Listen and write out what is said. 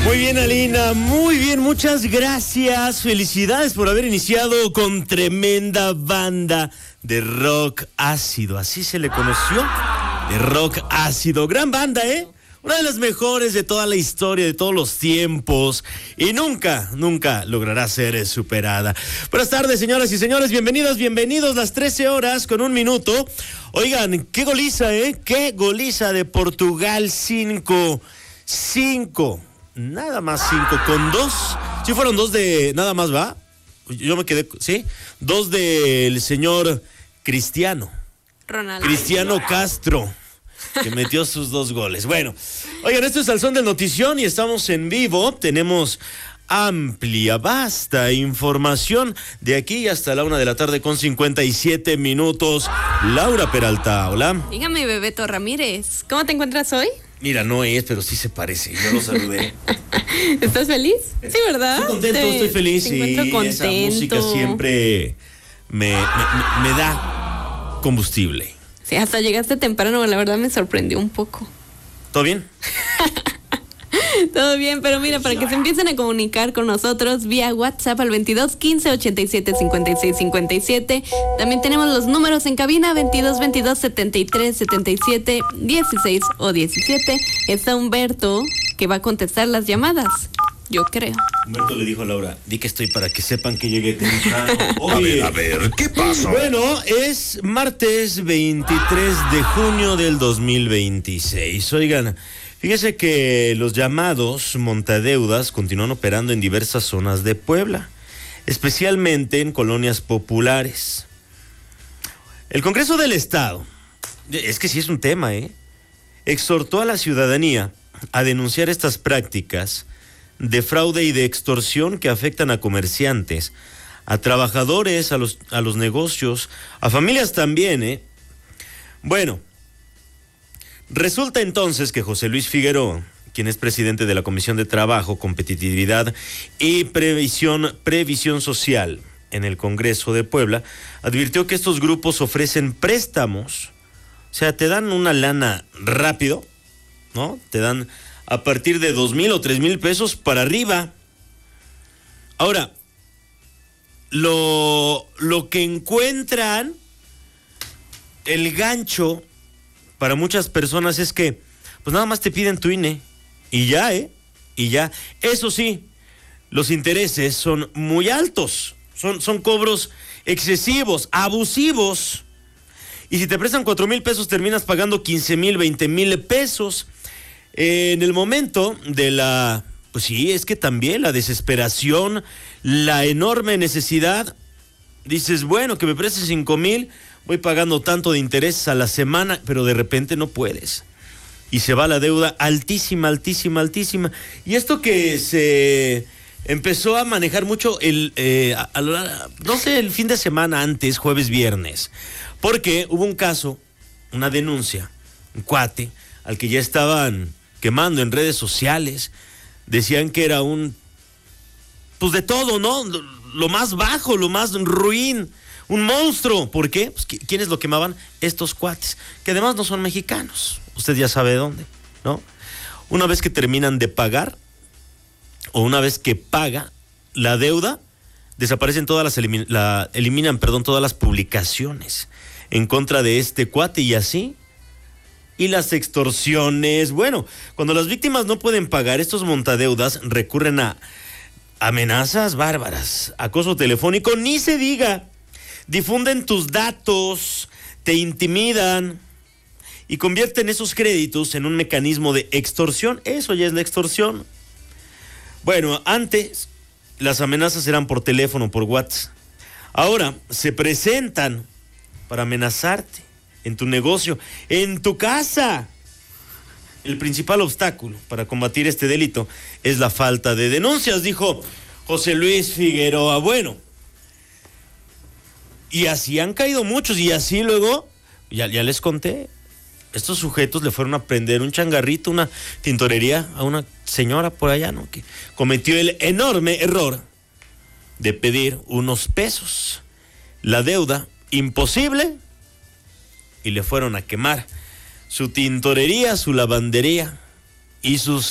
Muy bien, Alina, muy bien, muchas gracias. Felicidades por haber iniciado con tremenda banda de rock ácido, así se le conoció, de rock ácido. Gran banda, una de las mejores de toda la historia, de todos los tiempos, y nunca logrará ser superada. Buenas tardes, señoras y señores, bienvenidos, las 13 horas con 1 minuto. Oigan, qué goliza, qué goliza de Portugal, 5, nada más 5, con 2, sí fueron 2 de, nada más va, yo me quedé, sí, 2 del señor Cristiano Castro, que metió sus 2 goles. Bueno, oigan, esto es Al Son del Notición y estamos en vivo. Tenemos amplia, vasta información de aquí hasta la 1 de la tarde con 57 minutos. Laura Peralta, hola. Dígame, Bebeto Ramírez, ¿cómo te encuentras hoy? Mira, no es, pero sí se parece. Yo lo saludé. ¿Estás feliz? Sí, ¿verdad? Estoy contento, estoy feliz. Y esa música siempre me da combustible. Sí, hasta llegaste temprano, la verdad me sorprendió un poco. ¿Todo bien? Todo bien, pero mira, para que se empiecen a comunicar con nosotros vía WhatsApp al 22 15 87 56 57. También tenemos los números en cabina 22 22 73 77 16 o 17. Está Humberto que va a contestar las llamadas, yo creo. Humberto le dijo a Laura, di que estoy para que sepan que llegué temprano. Oye, A ver, ¿qué pasó? bueno, es martes 23 de junio del 2026. Oigan, fíjese que los llamados montadeudas continúan operando en diversas zonas de Puebla, especialmente en colonias populares. El Congreso del Estado, es que sí es un tema, exhortó a la ciudadanía a denunciar estas prácticas de fraude y de extorsión que afectan a comerciantes, a trabajadores, a los negocios, a familias también, Bueno, resulta entonces que José Luis Figueroa, quien es presidente de la Comisión de Trabajo, Competitividad y Previsión Social en el Congreso de Puebla, advirtió que estos grupos ofrecen préstamos, o sea, te dan una lana rápido, ¿no? Te dan a partir de 2,000 o 3,000 pesos para arriba. Ahora, lo que encuentran, el gancho para muchas personas es que, pues nada más te piden tu INE y ya, y ya. Eso sí, los intereses son muy altos, son cobros excesivos, abusivos. Y si te prestan 4,000 pesos, terminas pagando 15,000, 20,000 pesos. En el momento de pues sí, es que también la desesperación, la enorme necesidad, dices, bueno, que me prestes 5,000, voy pagando tanto de intereses a la semana, pero de repente no puedes. Y se va la deuda altísima. Y esto que se empezó a manejar mucho el fin de semana antes, jueves, viernes, porque hubo un caso, una denuncia, un cuate, al que ya estaban quemando en redes sociales. Decían que era pues de todo, ¿no? Lo más bajo, lo más ruin, un monstruo. ¿Por qué? Pues, ¿quiénes lo quemaban? Estos cuates, que además no son mexicanos. Usted ya sabe dónde, ¿no? Una vez que terminan de pagar, o una vez que paga la deuda, desaparecen eliminan todas las publicaciones en contra de este cuate y así. Y las extorsiones, bueno, cuando las víctimas no pueden pagar, estos montadeudas recurren a amenazas bárbaras, acoso telefónico, ni se diga, difunden tus datos, te intimidan y convierten esos créditos en un mecanismo de extorsión. Eso ya es la extorsión. Bueno, antes las amenazas eran por teléfono, por WhatsApp. Ahora se presentan para amenazarte en tu negocio, en tu casa. El principal obstáculo para combatir este delito es la falta de denuncias, dijo José Luis Figueroa. Bueno, y así han caído muchos, y así luego, ya les conté, estos sujetos le fueron a prender un changarrito, una tintorería a una señora por allá, ¿no? Que cometió el enorme error de pedir unos pesos. La deuda, imposible, y le fueron a quemar su tintorería, su lavandería y sus